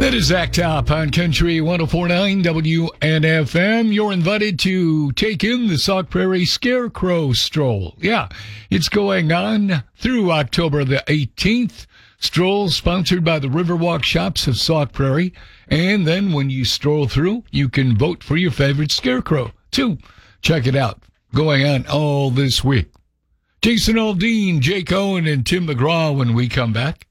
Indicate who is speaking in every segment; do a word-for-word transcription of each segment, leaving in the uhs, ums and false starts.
Speaker 1: That is Zach Top on Country one oh four point nine W N F M. You're invited to take in the Sauk Prairie Scarecrow Stroll. Yeah, it's going on through October the eighteenth. Stroll sponsored by the Riverwalk Shops of Sauk Prairie. And then when you stroll through, you can vote for your favorite scarecrow, too. Check it out. Going on all this week. Jason Aldean, Jake Owen, and Tim McGraw when we come back.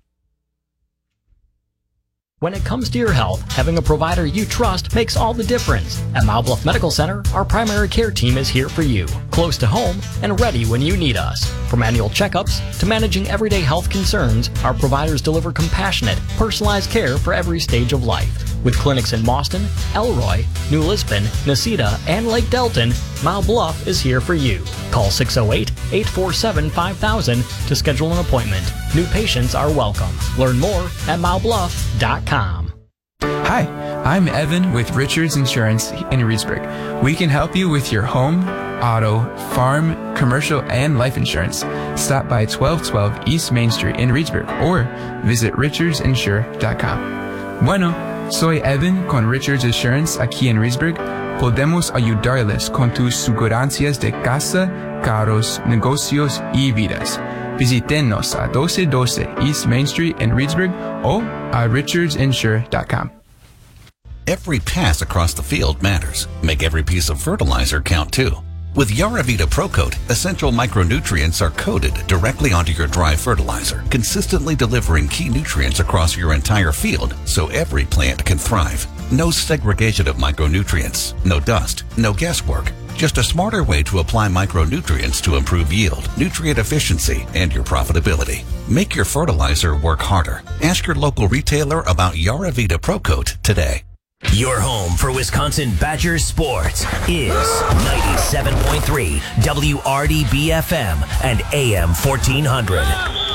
Speaker 2: When it comes to your health, having a provider you trust makes all the difference. At Mile Bluff Medical Center, our primary care team is here for you, close to home and ready when you need us. From annual checkups to managing everyday health concerns, our providers deliver compassionate, personalized care for every stage of life. With clinics in Boston, Elroy, New Lisbon, Necedah, and Lake Delton, Mile Bluff is here for you. Call six oh eight, eight four seven, five thousand to schedule an appointment. New patients are welcome. Learn more at mile bluff dot com.
Speaker 3: Hi, I'm Evan with Richards Insurance in Reedsburg. We can help you with your home, auto, farm, commercial, and life insurance. Stop by twelve twelve East Main Street in Reedsburg or visit richards insure dot com. Bueno, soy Evan con Richards Insurance aquí en Reedsburg. Podemos ayudarles con tus seguranzas de casa, carros, negocios y vidas. Visítenos a doce doce East Main Street in Reedsburg o a richards insure dot com.
Speaker 4: Every pass across the field matters. Make every piece of fertilizer count too. With Yaravita ProCoat, essential micronutrients are coated directly onto your dry fertilizer, consistently delivering key nutrients across your entire field so every plant can thrive. No segregation of micronutrients, no dust, no guesswork. Just a smarter way to apply micronutrients to improve yield, nutrient efficiency, and your profitability. Make your fertilizer work harder. Ask your local retailer about Yaravita ProCoat today.
Speaker 5: Your home for Wisconsin Badgers sports is ninety-seven point three W R D B F M and A M fourteen hundred.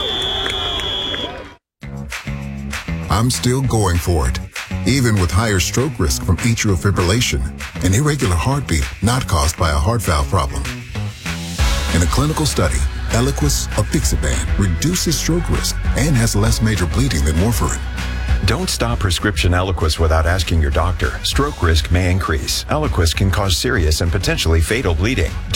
Speaker 6: I'm still going for it, even with higher stroke risk from atrial fibrillation, an irregular heartbeat not caused by a heart valve problem. In a clinical study, Eliquis apixaban reduces stroke risk and has less major bleeding than warfarin.
Speaker 7: Don't stop prescription Eliquis without asking your doctor. Stroke risk may increase. Eliquis can cause serious and potentially fatal bleeding.